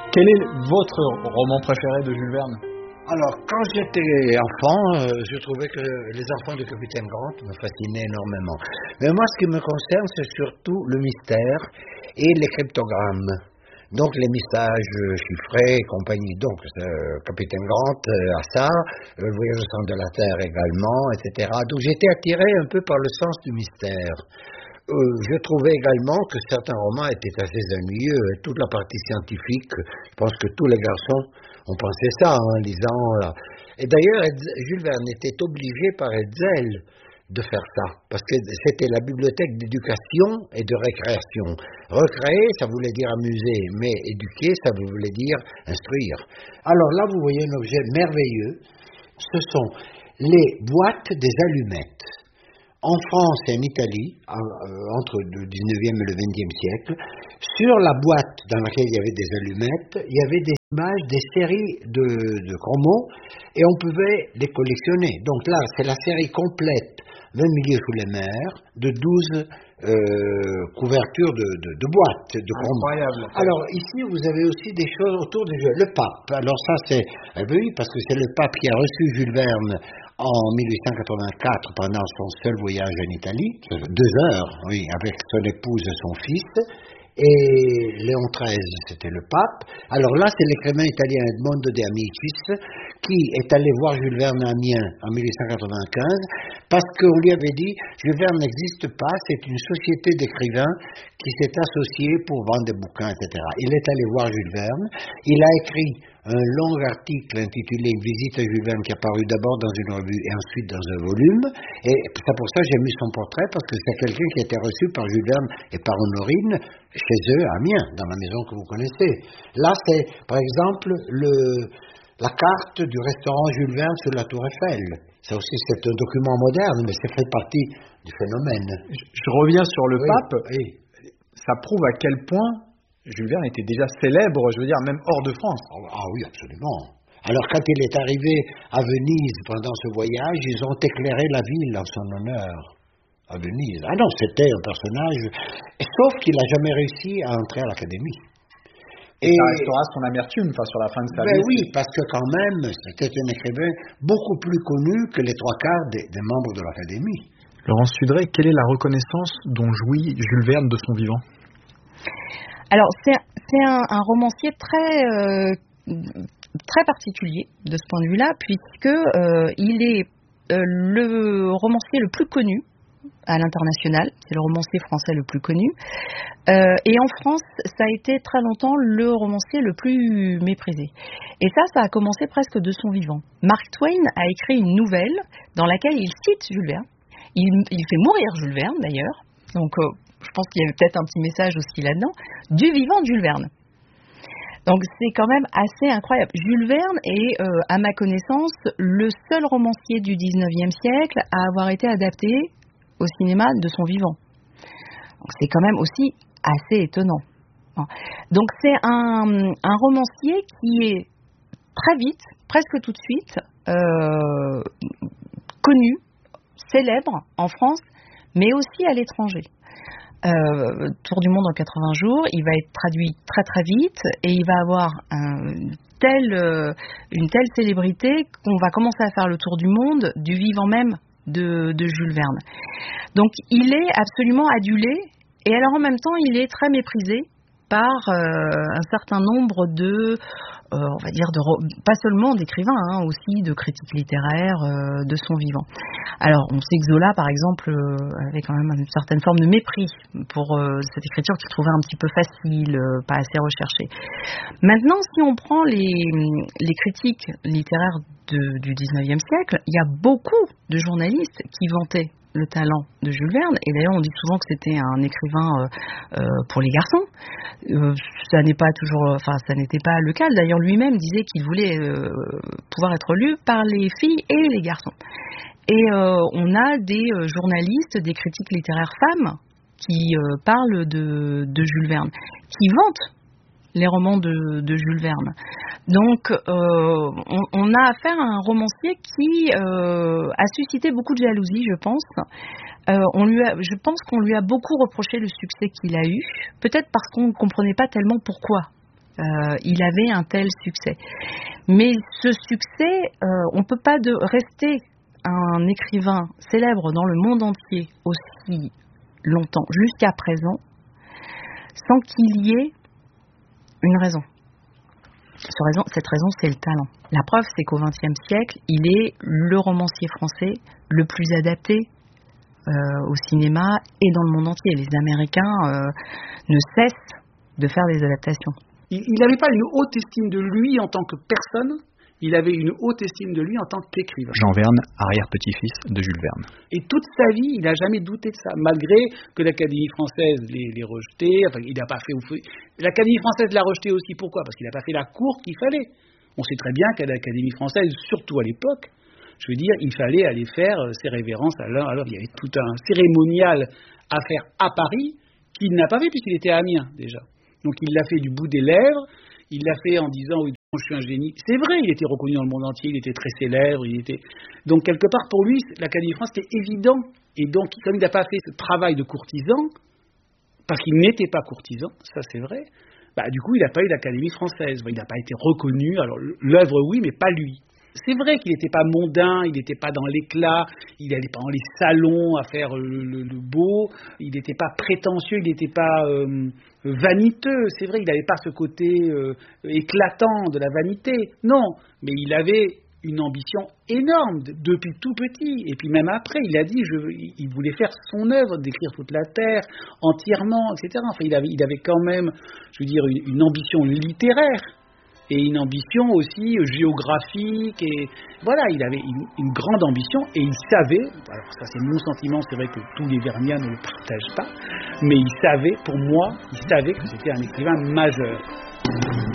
Quel est votre roman préféré de Jules Verne? Alors, quand j'étais enfant, je trouvais que les enfants du Capitaine Grant me fascinaient énormément. Mais moi, ce qui me concerne, c'est surtout le mystère et les cryptogrammes. Donc, les messages chiffrés et compagnie. Donc, Capitaine Grant a ça, le voyage au centre de la Terre également, etc. Donc, j'étais attiré un peu par le sens du mystère. Je trouvais également que certains romans étaient assez ennuyeux. Toute la partie scientifique, je pense que tous les garçons ont pensé ça en lisant. Et d'ailleurs, Jules Verne était obligé par Hetzel de faire ça, parce que c'était la bibliothèque d'éducation et de récréation. Recréer, ça voulait dire amuser, mais éduquer, ça voulait dire instruire. Alors là, vous voyez un objet merveilleux. Ce sont les boîtes des allumettes. En France et en Italie, entre le 19e et le 20e siècle, sur la boîte dans laquelle il y avait des allumettes, il y avait des images, des séries de chromos, et on pouvait les collectionner. Donc là, c'est la série complète, 20 milieux sous les mers, de 12 couvertures de boîtes de chromos. Incroyable. Alors ici, vous avez aussi des choses autour du jeu. Le pape, alors ça c'est, oui, parce que c'est le pape qui a reçu Jules Verne en 1884 pendant son seul voyage en Italie, 2 heures, oui, avec son épouse et son fils, et Léon XIII, c'était le pape. Alors là, c'est l'écrivain italien Edmondo De Amicis qui est allé voir Jules Verne à Amiens en 1895 parce qu'on lui avait dit Jules Verne n'existe pas, c'est une société d'écrivains qui s'est associée pour vendre des bouquins, etc. Il est allé voir Jules Verne, il a écrit un long article intitulé Une visite à Jules Verne qui est apparu d'abord dans une revue et ensuite dans un volume, et c'est pour ça que j'ai mis son portrait, parce que c'est quelqu'un qui a été reçu par Jules Verne et par Honorine chez eux à Amiens, dans la maison que vous connaissez. Là, c'est par exemple la carte du restaurant Jules Verne sur la Tour Eiffel. Ça aussi, c'est un document moderne, mais ça fait partie du phénomène. Je reviens sur le pape. Oui. Ça prouve à quel point Jules Verne était déjà célèbre, je veux dire, même hors de France. Ah oui, absolument. Alors, quand il est arrivé à Venise pendant ce voyage, ils ont éclairé la ville en son honneur, à Venise. Ah non, c'était un personnage, sauf qu'il n'a jamais réussi à entrer à l'Académie. Et ça restera son amertume sur la fin de sa vie. Oui, parce que quand même, c'était un écrivain beaucoup plus connu que les 3/4 des membres de l'Académie. Laurence Sudré, quelle est la reconnaissance dont jouit Jules Verne de son vivant? Alors, c'est un romancier très particulier de ce point de vue-là, puisque il est le romancier le plus connu à l'international, c'est le romancier français le plus connu, et en France, ça a été très longtemps le romancier le plus méprisé. Et ça a commencé presque de son vivant. Mark Twain a écrit une nouvelle dans laquelle il cite Jules Verne. Il fait mourir Jules Verne, d'ailleurs, donc je pense qu'il y avait peut-être un petit message aussi là-dedans, du vivant de Jules Verne. Donc c'est quand même assez incroyable. Jules Verne est, à ma connaissance, le seul romancier du 19e siècle à avoir été adapté au cinéma de son vivant. Donc c'est quand même aussi assez étonnant. Donc c'est un romancier qui est très vite, presque tout de suite, connu, célèbre en France, mais aussi à l'étranger. Tour du monde en 80 jours, il va être traduit très très vite et il va avoir une telle célébrité qu'on va commencer à faire le tour du monde du vivant même de Jules Verne. Donc il est absolument adulé et alors en même temps il est très méprisé par un certain nombre on va dire, pas seulement d'écrivains, aussi de critiques littéraires de son vivant. Alors, on sait que Zola, par exemple, avait quand même une certaine forme de mépris pour cette écriture qu'il trouvait un petit peu facile, pas assez recherchée. Maintenant, si on prend les critiques littéraires du 19e siècle, il y a beaucoup de journalistes qui vantaient le talent de Jules Verne, et d'ailleurs on dit souvent que c'était un écrivain pour les garçons. Ça n'était pas le cas. D'ailleurs lui-même disait qu'il voulait pouvoir être lu par les filles et les garçons. Et on a des journalistes, des critiques littéraires femmes qui parlent de Jules Verne, qui vantent les romans de Jules Verne. Donc, on a affaire à un romancier qui a suscité beaucoup de jalousie, je pense. Je pense qu'on lui a beaucoup reproché le succès qu'il a eu, peut-être parce qu'on ne comprenait pas tellement pourquoi il avait un tel succès. Mais ce succès, on ne peut pas rester un écrivain célèbre dans le monde entier aussi longtemps, jusqu'à présent, sans qu'il y ait une raison. Cette raison, c'est le talent. La preuve, c'est qu'au XXe siècle, il est le romancier français le plus adapté au cinéma et dans le monde entier. Les Américains ne cessent de faire des adaptations. Il n'avait pas une haute estime de lui en tant que personne, il avait une haute estime de lui en tant qu'écrivain. Jean Verne, arrière-petit-fils de Jules Verne. Et toute sa vie, il n'a jamais douté de ça, malgré que l'Académie française l'ait rejeté. Enfin, il n'a pas fait. L'Académie française l'a rejeté aussi. Pourquoi ? Parce qu'il n'a pas fait la cour qu'il fallait. On sait très bien qu'à l'Académie française, surtout à l'époque, je veux dire, il fallait aller faire ses révérences à l'un. Alors, il y avait tout un cérémonial à faire à Paris qu'il n'a pas fait puisqu'il était à Amiens déjà. Donc, il l'a fait du bout des lèvres. Il l'a fait en disant oui, je suis un génie. C'est vrai, il était reconnu dans le monde entier, il était très célèbre, donc quelque part pour lui, l'Académie française c'était évident. Et donc comme il n'a pas fait ce travail de courtisan, parce qu'il n'était pas courtisan, ça c'est vrai, du coup il n'a pas eu l'Académie française. Il n'a pas été reconnu. Alors l'œuvre oui, mais pas lui. C'est vrai qu'il n'était pas mondain, il n'était pas dans l'éclat, il n'allait pas dans les salons à faire le beau, il n'était pas prétentieux, il n'était pas vaniteux. C'est vrai, il n'avait pas ce côté éclatant de la vanité. Non, mais il avait une ambition énorme depuis tout petit. Et puis même après, il a dit, il voulait faire son œuvre, décrire toute la terre entièrement, etc. Enfin, il avait quand même, je veux dire, une ambition littéraire. Et une ambition aussi géographique, et voilà, il avait une grande ambition, et il savait, alors ça c'est mon sentiment, c'est vrai que tous les Verniens ne le partagent pas, mais il savait, pour moi, il savait que c'était un écrivain majeur.